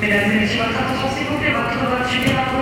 Mesdames et messieurs, votre attention s'il vous plaît, votre vote suivra.